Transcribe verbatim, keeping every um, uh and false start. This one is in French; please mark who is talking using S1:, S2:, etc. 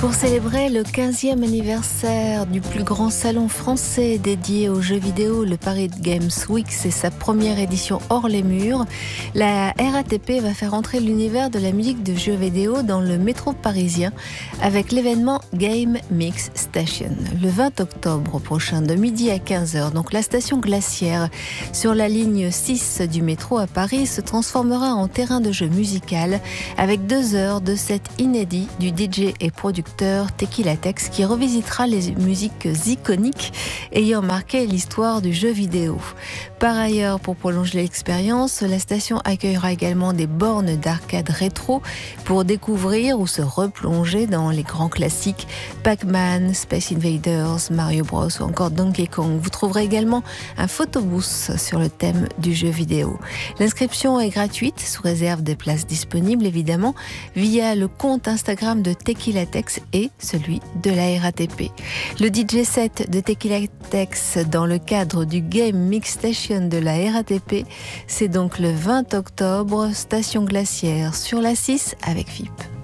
S1: Pour célébrer le quinzième anniversaire du plus grand salon français dédié aux jeux vidéo, le Paris Games Week, c'est sa première édition hors les murs. La R A T P va faire entrer l'univers de la musique de jeux vidéo dans le métro parisien avec l'événement Game Mix Station. Le vingt octobre prochain, de midi à quinze heures, donc la station Glacière sur la ligne six du métro à Paris se transformera en terrain de jeu musical avec deux heures de set inédit du D J et producteur Tequila Tex qui revisitera les musiques iconiques ayant marqué l'histoire du jeu vidéo. Par ailleurs, pour prolonger l'expérience, la station accueillera également des bornes d'arcade rétro pour découvrir ou se replonger dans les grands classiques Pac-Man, Space Invaders, Mario Bros ou encore Donkey Kong. Vous trouverez également un photobooth sur le thème du jeu vidéo. L'inscription est gratuite sous réserve des places disponibles évidemment via le compte Instagram de Tequila Tex et celui de la R A T P. Le D J set de Tequila Tex dans le cadre du Game Mix Station de la R A T P, c'est donc le vingt octobre, station Glacière sur la six avec F I P.